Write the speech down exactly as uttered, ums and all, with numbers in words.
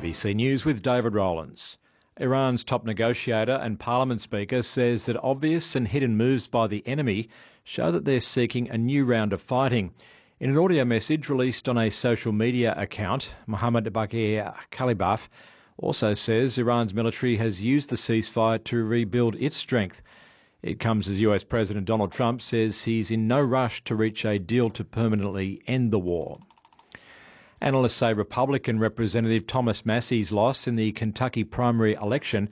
A B C News with David Rowlands. Iran's top negotiator and parliament speaker says that obvious and hidden moves by the enemy show that they're seeking a new round of fighting. In an audio message released on a social media account, Mohammad Bagher Khalibaf also says Iran's military has used the ceasefire to rebuild its strength. It comes as U S President Donald Trump says he's in no rush to reach a deal to permanently end the war. Analysts say Republican Representative Thomas Massey's loss in the Kentucky primary election